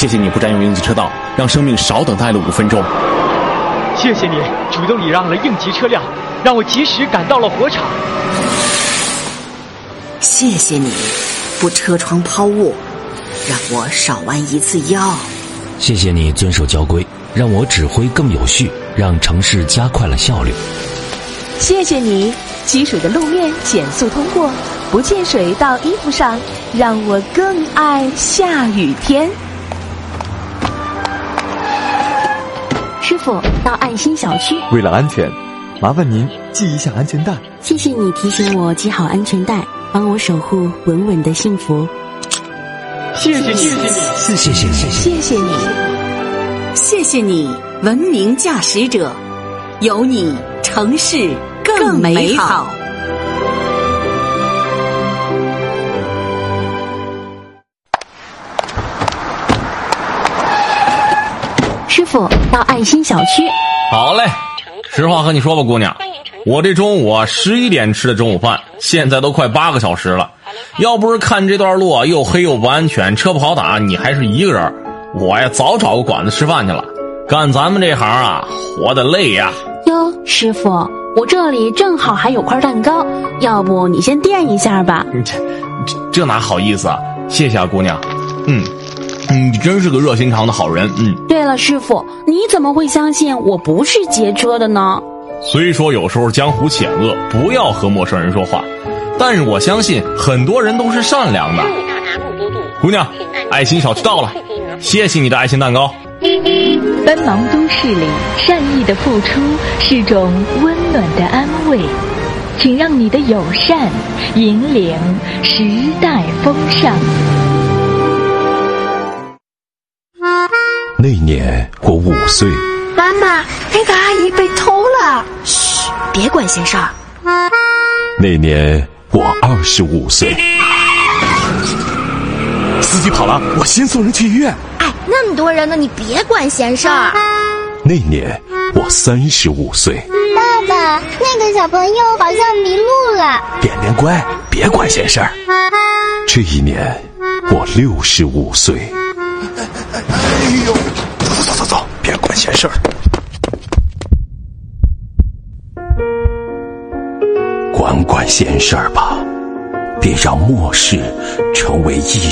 谢谢你不占用应急车道，让生命少等待了5分钟。 谢谢你主动礼让了应急车辆，让我及时赶到了火场。 谢谢你不车窗抛物，让我少弯一次腰。 谢谢你遵守交规，让我指挥更有序，让城市加快了效率。 谢谢你积水的路面减速通过，不溅水到衣服上，让我更爱下雨天。 师傅，到爱心小区。 为了安全，麻烦您系一下安全带。 谢谢你提醒我系好安全带，帮我守护稳稳的幸福。 谢谢你， 谢谢你， 谢谢你， 谢谢你文明驾驶者，有你城市更美好。 师傅，到爱心小区。 好嘞，实话和你说吧，姑娘，我这中午11点吃的中午饭，现在都快8个小时了。要不是看这段路又黑又不安全，车不好打，你还是一个人，我呀早找个馆子吃饭去了。干咱们这行啊，活得累呀。 哟，师傅，我这里正好还有块蛋糕，要不你先垫一下吧。 这哪好意思啊，谢谢啊，姑娘。你真是个热心肠的好人。 对了，师傅，你怎么会相信我不是劫车的呢？ 虽说有时候江湖险恶，不要和陌生人说话，但是我相信很多人都是善良的。姑娘，爱心小区到了，谢谢你的爱心蛋糕。 奔忙都市里，善意的付出是种温暖的安慰，请让你的友善引领时代风尚。 那年我5岁。 妈妈，那个阿姨被偷了。嘘，别管闲事儿。 那年我25岁。 司机跑了，我先送人去医院。 哎，那么多人呢，你别管闲事儿。 那年我35岁。 爸爸，那个小朋友好像迷路了。 点点乖，别管闲事儿。这一年我65岁。 哎呦，走，别管闲事儿。 管闲事儿吧，别让漠视成为一